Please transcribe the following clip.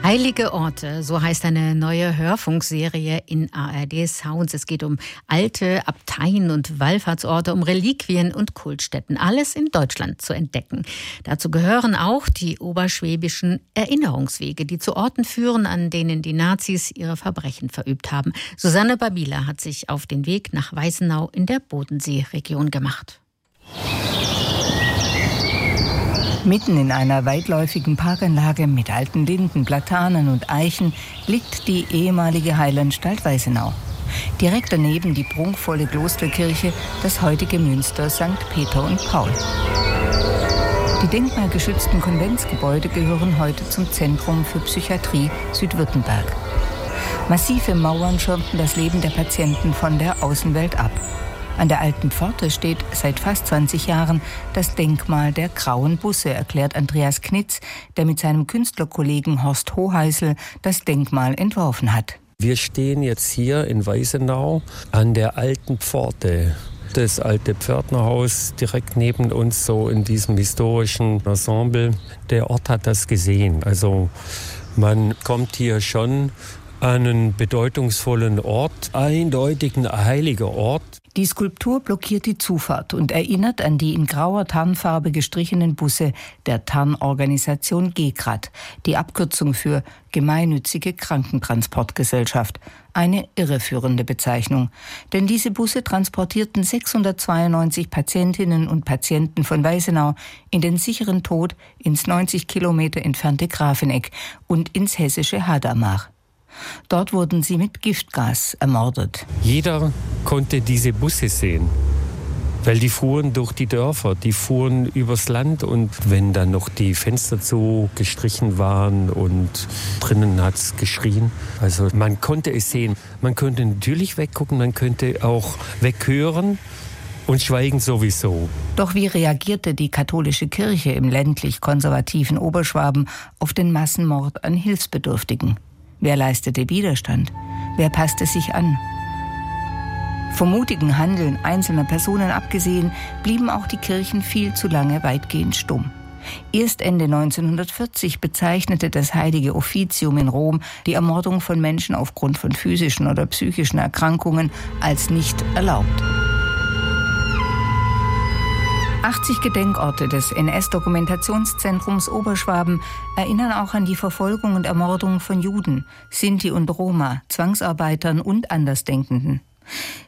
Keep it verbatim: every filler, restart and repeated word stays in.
Heilige Orte, so heißt eine neue Hörfunkserie in A R D Sounds. Es geht um alte Abteien und Wallfahrtsorte, um Reliquien und Kultstätten. Alles in Deutschland zu entdecken. Dazu gehören auch die oberschwäbischen Erinnerungswege, die zu Orten führen, an denen die Nazis ihre Verbrechen verübt haben. Susanne Babila hat sich auf den Weg nach Weißenau in der Bodenseeregion gemacht. Mitten in einer weitläufigen Parkanlage mit alten Linden, Platanen und Eichen liegt die ehemalige Heilanstalt Weißenau. Direkt daneben die prunkvolle Klosterkirche, das heutige Münster Sankt Peter und Paul. Die denkmalgeschützten Konventsgebäude gehören heute zum Zentrum für Psychiatrie Südwürttemberg. Massive Mauern schirmten das Leben der Patienten von der Außenwelt ab. An der alten Pforte steht seit fast zwanzig Jahren das Denkmal der grauen Busse, erklärt Andreas Knitz, der mit seinem Künstlerkollegen Horst Hoheisel das Denkmal entworfen hat. Wir stehen jetzt hier in Weißenau an der alten Pforte. Das alte Pförtnerhaus direkt neben uns, so in diesem historischen Ensemble. Der Ort hat das gesehen. Also man kommt hier schon an einen bedeutungsvollen Ort, eindeutig ein heiliger Ort. Die Skulptur blockiert die Zufahrt und erinnert an die in grauer Tarnfarbe gestrichenen Busse der Tarnorganisation G K R A T, die Abkürzung für Gemeinnützige Krankentransportgesellschaft. Eine irreführende Bezeichnung, denn diese Busse transportierten sechshundertzweiundneunzig Patientinnen und Patienten von Weißenau in den sicheren Tod ins neunzig Kilometer entfernte Grafeneck und ins hessische Hadamar. Dort wurden sie mit Giftgas ermordet. Jeder konnte diese Busse sehen, weil die fuhren durch die Dörfer, die fuhren übers Land. Und wenn dann noch die Fenster zu gestrichen waren und drinnen hat es geschrien, also man konnte es sehen. Man könnte natürlich weggucken, man könnte auch weghören und schweigen sowieso. Doch wie reagierte die katholische Kirche im ländlich-konservativen Oberschwaben auf den Massenmord an Hilfsbedürftigen? Wer leistete Widerstand? Wer passte sich an? Vom mutigen Handeln einzelner Personen abgesehen, blieben auch die Kirchen viel zu lange weitgehend stumm. Erst Ende neunzehnhundertvierzig bezeichnete das Heilige Offizium in Rom die Ermordung von Menschen aufgrund von physischen oder psychischen Erkrankungen als nicht erlaubt. achtzig Gedenkorte des N S-Dokumentationszentrums Oberschwaben erinnern auch an die Verfolgung und Ermordung von Juden, Sinti und Roma, Zwangsarbeitern und Andersdenkenden.